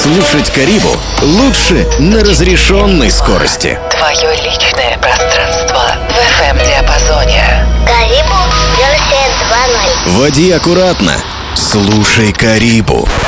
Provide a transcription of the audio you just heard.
Слушать Карибу лучше на разрешенной скорости. Твое личное пространство в FM-диапазоне. Карибу версия 2.0. Води аккуратно. Слушай Карибу.